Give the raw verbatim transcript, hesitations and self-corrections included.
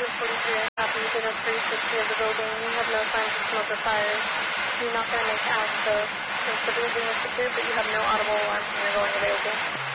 Cruiser forty-three and copy within a three sixty of the building. You have no signs of smoke or fire. You're not going to make access since the building is secure, but you have no audible alarms when you're going available.